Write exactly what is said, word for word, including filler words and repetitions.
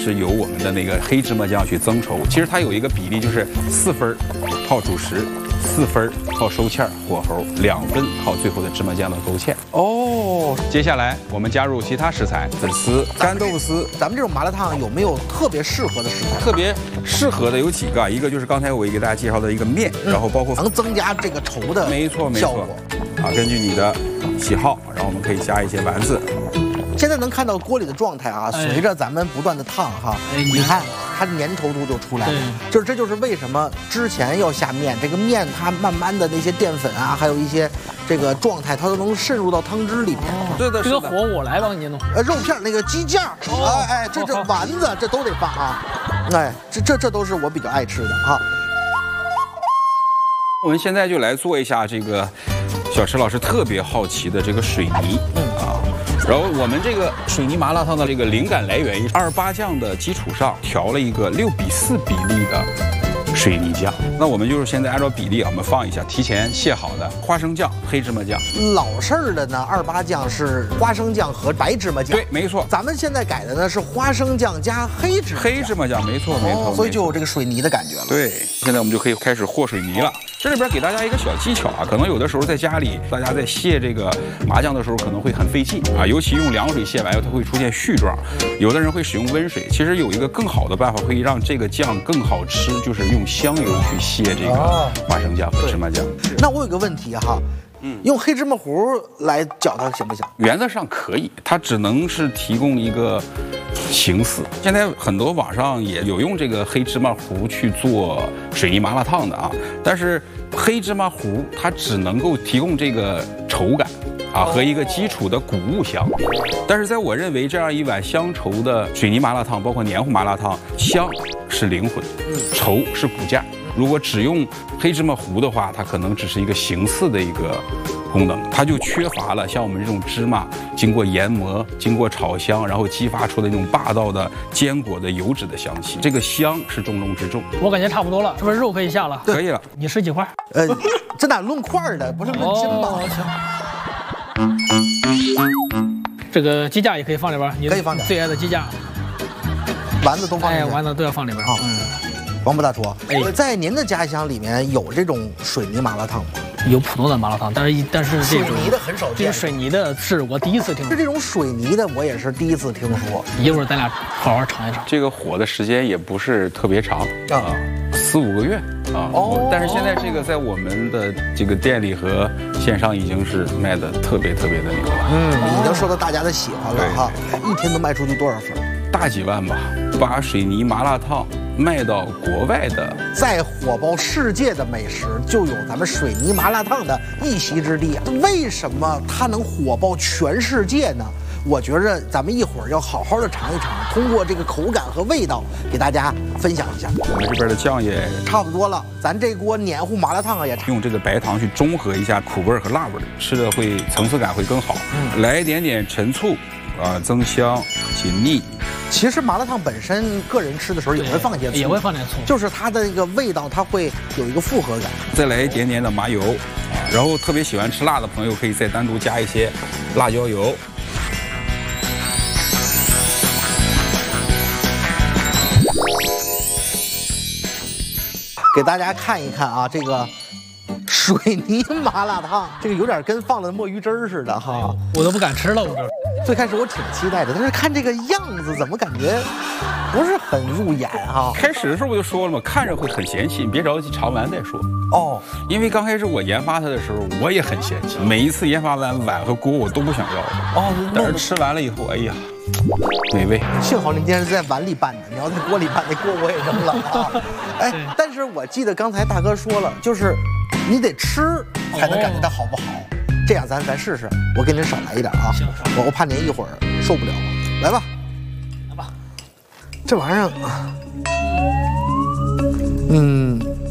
是由我们的那个黑芝麻酱去增稠。其实它有一个比例，就是四分靠主食，四分靠收芡火候，两分靠最后的芝麻酱的勾芡。哦，接下来我们加入其他食材，粉丝、干豆腐丝。 咱们这种麻辣烫有没有特别适合的食材？ 特别适合的有几个，一个就是刚才我给大家介绍的一个面，嗯、然后包括能增加这个稠的没错没错啊，根据你的喜好，然后我们可以加一些丸子。 现在能看到锅里的状态啊，随着咱们不断的烫哈，哎、你看它粘稠度就出来了。就是这就是为什么之前要下面，这个面它慢慢的那些淀粉啊，还有一些这个状态，它都能渗入到汤汁里面。 哦、对的， 这个火我来帮你弄。 呃，肉片那个鸡架，哦、哎哎，这这丸子这都得放啊，哎，这这这都是我比较爱吃的啊。 我们现在就来做一下这个小池老师特别好奇的这个水泥。嗯啊。然后我们这个水泥麻辣烫的这个灵感来源于二八酱的基础上调了一个六比四比例的水泥酱。那我们就是现在按照比例啊，我们放一下提前卸好的花生酱、黑芝麻酱。 老式儿的呢，二八酱是花生酱和白芝麻酱。 对，没错。 咱们现在改的呢是花生酱加黑芝麻酱。 黑芝麻酱，没错没错。 哦、所以就有这个水泥的感觉了。 对，现在我们就可以开始和水泥了。这里边给大家一个小技巧啊，可能有的时候在家里，大家在卸这个麻酱的时候可能会很费劲啊，尤其用凉水卸完后，它会出现絮状。有的人会使用温水，其实有一个更好的办法，可以让这个酱更好吃，就是用香油去卸这个花生酱和芝麻酱。 那我有个问题哈。嗯，用黑芝麻糊来搅它行不行？ 原则上可以，它只能是提供一个形似。现在很多网上也有用这个黑芝麻糊去做水泥麻辣烫的啊，但是黑芝麻糊它只能够提供这个稠感啊和一个基础的谷物香。但是在我认为，这样一碗香稠的水泥麻辣烫，包括黏糊麻辣烫，香是灵魂，稠是骨架。如果只用黑芝麻糊的话，它可能只是一个形似的一个功能，它就缺乏了像我们这种芝麻经过研磨、经过炒香，然后激发出的那种霸道的坚果的油脂的香气。这个香是重中之重。 我感觉差不多了，是不是肉可以下了？ 可以了。 你吃几块？ 呃，这哪论块的，不是论斤吧？ 行。这个鸡架也可以放里边，你可以放点最爱的鸡架。 丸子都放里边。 哎，丸子都要放里边。嗯。 王博大厨，哎，在您的家乡里面有这种水泥麻辣烫吗？ 有普通的麻辣烫，但是但是这种水泥的很少见。 这个水泥的是我第一次听说。 是这种水泥的，我也是第一次听说。 一会儿咱俩好好尝一尝。 这个火的时间也不是特别长啊，四五个月啊。哦。但是现在这个在我们的这个店里和线上已经是卖的特别特别的牛了。 嗯，已经受到大家的喜欢了哈。一天能卖出去多少份？ 大几万吧。把水泥麻辣烫卖到国外的， 再火爆世界的美食，就有咱们水泥麻辣烫的一席之地啊！为什么它能火爆全世界呢？我觉着咱们一会儿要好好的尝一尝，通过这个口感和味道给大家分享一下。 我们这边的酱也差不多了，咱这锅黏糊麻辣烫啊也用这个白糖去中和一下苦味和辣味，吃的会层次感会更好。嗯、来一点点陈醋啊，增香解腻。 其实麻辣烫本身，个人吃的时候也会放一些醋， 也会放点醋， 就是它的那个味道，它会有一个复合感。 再来一点点的麻油，啊，然后特别喜欢吃辣的朋友可以再单独加一些辣椒油。 给大家看一看啊，这个水泥麻辣烫，这个有点跟放了墨鱼汁儿似的哈， 我都不敢吃了，我这。 最开始我挺期待的，但是看这个样子，怎么感觉不是很入眼哈？ 开始的时候我就说了嘛，看着会很嫌弃，你别着急，尝完再说。 哦， 因为刚开始我研发它的时候，我也很嫌弃，每一次研发完碗和锅我都不想要的。哦，但是吃完了以后，哎呀，美味。 幸好你今天是在碗里拌的，你要在锅里拌，那锅我也扔了啊。哎，但是我记得刚才大哥说了，就是你得吃才能感觉它好不好。这样咱咱试试，我给您少来一点啊，我我怕您一会儿受不了。来吧， 来吧， 这玩意儿，嗯，